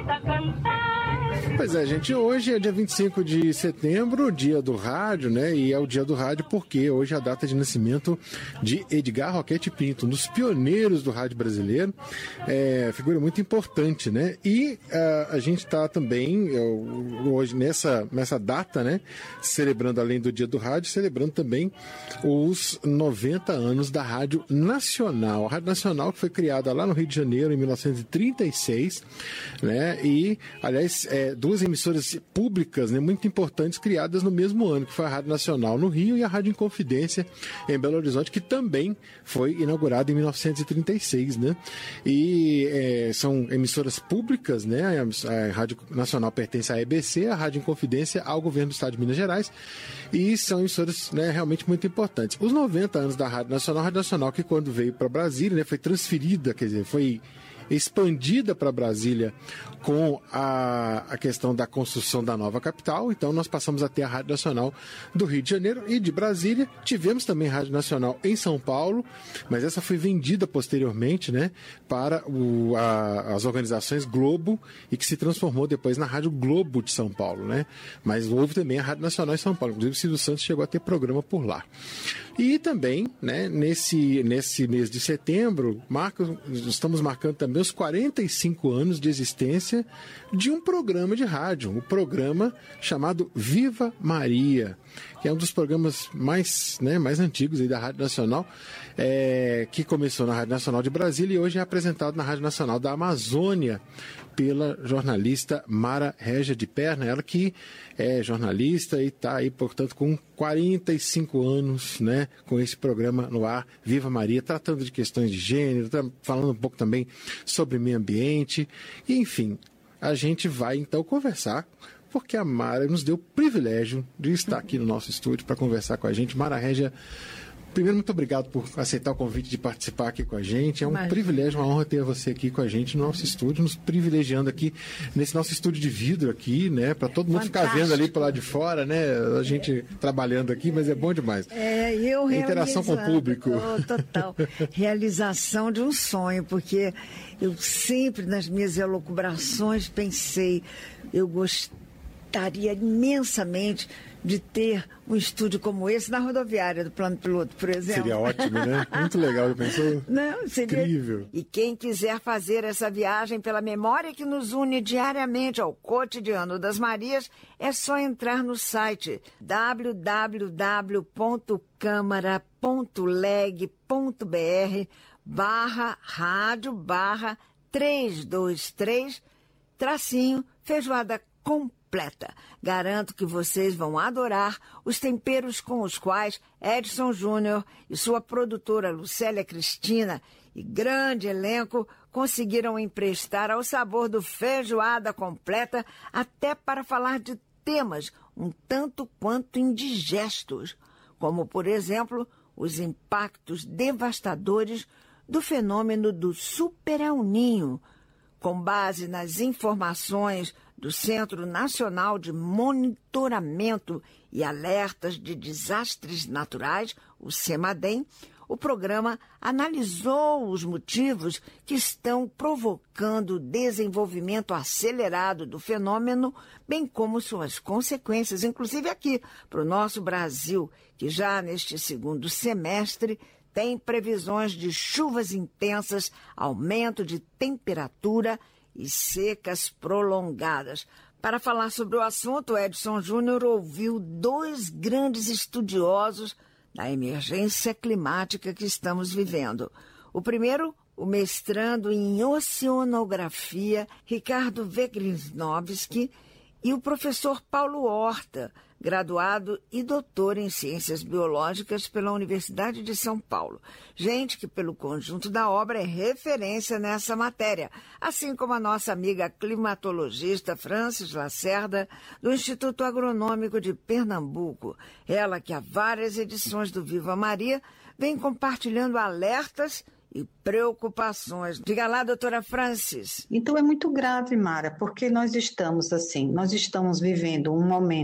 Pois é, gente, hoje é dia 25 de setembro, dia do rádio, né? E é o dia do rádio porque hoje é a data de nascimento de Edgar Roquete Pinto, um dos pioneiros do rádio brasileiro, figura muito importante, né? E a gente está também, hoje nessa data, né? Celebrando, além do dia do rádio, celebrando também os 90 anos da Rádio Nacional. A Rádio Nacional que foi criada lá no Rio de Janeiro em 1936, né? E, aliás, duas emissoras públicas, né, muito importantes, criadas no mesmo ano, que foi a Rádio Nacional no Rio e a Rádio Inconfidência em Belo Horizonte, que também foi inaugurada em 1936, né? E são emissoras públicas, né? A Rádio Nacional pertence à EBC, a Rádio Inconfidência ao Governo do Estado de Minas Gerais, e são emissoras, né, realmente muito importantes. Os 90 anos da Rádio Nacional que quando veio para Brasília, né, foi transferida, quer dizer, foi expandida para Brasília com a questão da construção da nova capital. Então nós passamos a ter a Rádio Nacional do Rio de Janeiro e de Brasília. Tivemos também Rádio Nacional em São Paulo, mas essa foi vendida posteriormente, né, para as organizações Globo, e que se transformou depois na Rádio Globo de São Paulo, né? Mas houve também a Rádio Nacional em São Paulo, inclusive o Silvio Santos chegou a ter programa por lá. E também, né, nesse mês de setembro, estamos marcando também os 45 anos de existência de um programa de rádio, um programa chamado Viva Maria, que é um dos programas mais antigos aí da Rádio Nacional, que começou na Rádio Nacional de Brasília e hoje é apresentado na Rádio Nacional da Amazônia pela jornalista Mara Régia de Perna, ela que é jornalista e está aí, portanto, com 45 anos, né, com esse programa no ar, Viva Maria, tratando de questões de gênero, falando um pouco também sobre meio ambiente, e, enfim, a gente vai então conversar, porque a Mara nos deu o privilégio de estar aqui no nosso estúdio para conversar com a gente. Mara Régia, primeiro, muito obrigado por aceitar o convite de participar aqui com a gente. É um privilégio, uma honra ter você aqui com a gente no nosso estúdio, nos privilegiando aqui nesse nosso estúdio de vidro aqui, né? Para todo mundo ficar vendo ali para lá de fora, né? A gente trabalhando aqui, mas é bom demais. Interação com o público. Total. Realização de um sonho, porque eu sempre nas minhas elucubrações pensei, eu gostaria imensamente de ter um estúdio como esse na rodoviária do Plano Piloto, por exemplo. Seria ótimo, né? Muito legal, pensou? Não, seria incrível. E quem quiser fazer essa viagem pela memória que nos une diariamente ao cotidiano das Marias, é só entrar no site www.câmara.leg.br/323-feijoada completa. Garanto que vocês vão adorar os temperos com os quais Edson Júnior e sua produtora Lucélia Cristina e grande elenco conseguiram emprestar ao sabor do feijoada completa, até para falar de temas um tanto quanto indigestos, como, por exemplo, os impactos devastadores do fenômeno do Super El Niño, com base nas informações do Centro Nacional de Monitoramento e Alertas de Desastres Naturais, o CEMADEM, o programa analisou os motivos que estão provocando o desenvolvimento acelerado do fenômeno, bem como suas consequências, inclusive aqui, para o nosso Brasil, que já neste segundo semestre tem previsões de chuvas intensas, aumento de temperatura e secas prolongadas. Para falar sobre o assunto, Edson Júnior ouviu dois grandes estudiosos da emergência climática que estamos vivendo. O primeiro, o mestrando em oceanografia, Ricardo Vegrinovski, e o professor Paulo Horta, graduado e doutor em Ciências Biológicas pela Universidade de São Paulo. Gente que, pelo conjunto da obra, é referência nessa matéria, assim como a nossa amiga climatologista Francis Lacerda, do Instituto Agronômico de Pernambuco. Ela que há várias edições do Viva Maria vem compartilhando alertas e preocupações. Diga lá, doutora Francis. Então é muito grave, Mara, porque nós estamos vivendo um momento